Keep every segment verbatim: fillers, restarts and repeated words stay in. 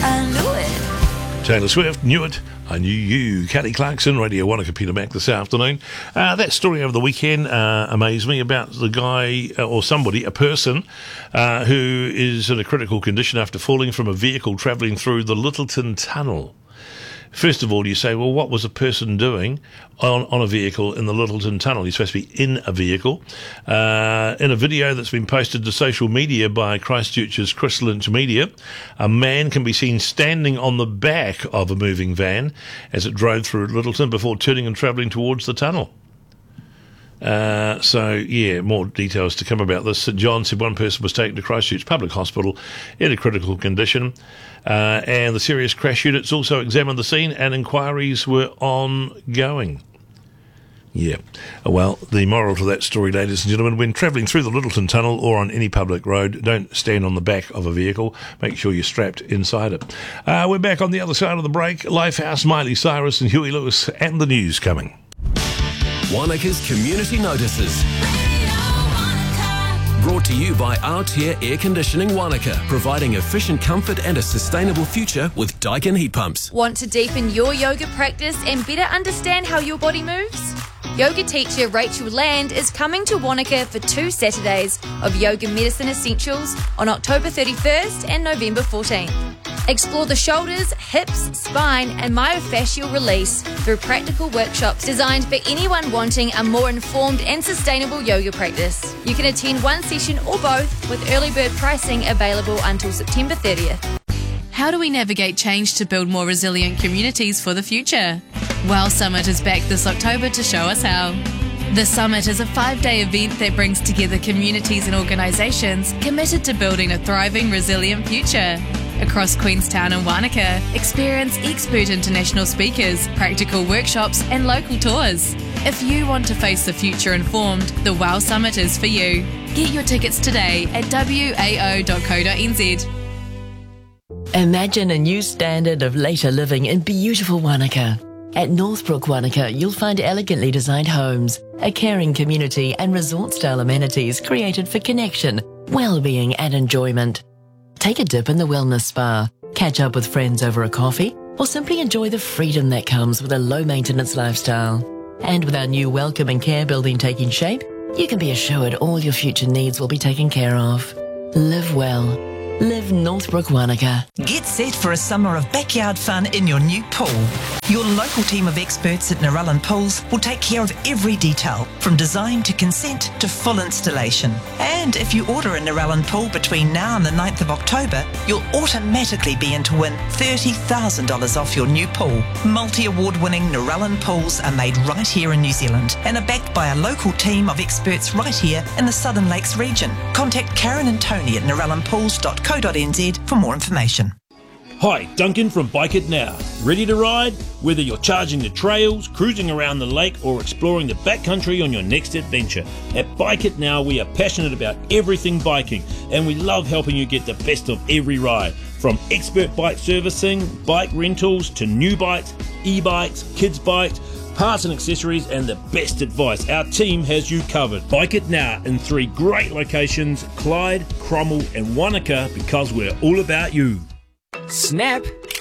I knew it. Taylor Swift, Knew It, I Knew You. Kelly Clarkson, Radio Wanaka, Peter Mac this afternoon. Uh, that story over the weekend uh, amazed me about the guy uh, or somebody, a person, uh, who is in a critical condition after falling from a vehicle travelling through the Littleton Tunnel. First of all, you say, well, what was a person doing on, on a vehicle in the Littleton Tunnel? You're supposed to be in a vehicle. Uh, in a video that's been posted to social media by Christchurch's Chris Lynch Media, a man can be seen standing on the back of a moving van as it drove through Littleton before turning and travelling towards the tunnel. Uh, so, yeah, more details to come about this. St John said one person was taken to Christchurch Public Hospital in a critical condition, uh, and the serious crash units also examined the scene and inquiries were ongoing. Yeah. Well, the moral to that story, ladies and gentlemen, when travelling through the Littleton Tunnel or on any public road, don't stand on the back of a vehicle. Make sure you're strapped inside it. Uh, we're back on the other side of the break. Lifehouse, Miley Cyrus and Huey Lewis, and the news coming. Wanaka's Community Notices. Brought to you by Aotea Air Conditioning Wanaka, providing efficient comfort and a sustainable future with Daikin heat pumps. Want to deepen your yoga practice and better understand how your body moves? Yoga teacher Rachel Land is coming to Wanaka for two Saturdays of Yoga Medicine Essentials on October thirty-first and November fourteenth. Explore the shoulders, hips, spine and myofascial release through practical workshops designed for anyone wanting a more informed and sustainable yoga practice. You can attend one session or both with early bird pricing available until September thirtieth. How do we navigate change to build more resilient communities for the future? WOW Summit is back this October to show us how. The Summit is a five-day event that brings together communities and organisations committed to building a thriving, resilient future. Across Queenstown and Wanaka, experience expert international speakers, practical workshops and local tours. If you want to face the future informed, the WOW Summit is for you. Get your tickets today at w a o dot co dot n z. Imagine a new standard of later living in beautiful Wanaka. At Northbrook Wanaka, you'll find elegantly designed homes, a caring community and resort-style amenities created for connection, well-being and enjoyment. Take a dip in the wellness spa, catch up with friends over a coffee, or simply enjoy the freedom that comes with a low-maintenance lifestyle. And with our new welcome and care building taking shape, you can be assured all your future needs will be taken care of. Live well. Live Northbrook Wanaka. Get set for a summer of backyard fun in your new pool. Your local team of experts at Narellan Pools will take care of every detail, from design to consent to full installation. And if you order a Narellan pool between now and the ninth of October, you'll automatically be in to win thirty thousand dollars off your new pool. Multi-award winning Narellan Pools are made right here in New Zealand and are backed by a local team of experts right here in the Southern Lakes region. Contact Karen and Tony at narellan pools dot co dot n z for more information. Hi, Duncan from Bike It Now. Ready to ride? Whether you're charging the trails, cruising around the lake or exploring the backcountry on your next adventure, at Bike It Now we are passionate about everything biking and we love helping you get the best of every ride. From expert bike servicing, bike rentals to new bikes, e-bikes, kids bikes, parts and accessories and the best advice. Our team has you covered. Bike It Now in three great locations, Clyde, Cromwell and Wanaka, because we're all about you. Snap,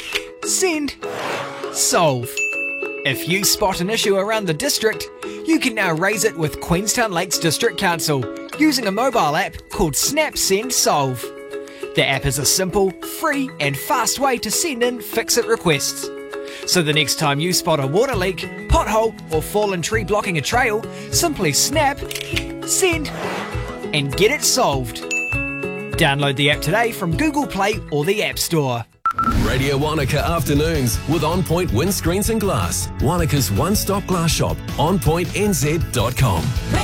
send, solve. If you spot an issue around the district, you can now raise it with Queenstown Lakes District Council using a mobile app called Snap Send Solve. The app is a simple, free and fast way to send in fix-it requests. So the next time you spot a water leak, pothole or fallen tree blocking a trail, simply snap, send and get it solved. Download the app today from Google Play or the App Store. Radio Wanaka Afternoons with On Point Windscreens and Glass. Wanaka's one-stop glass shop, on point n z dot com.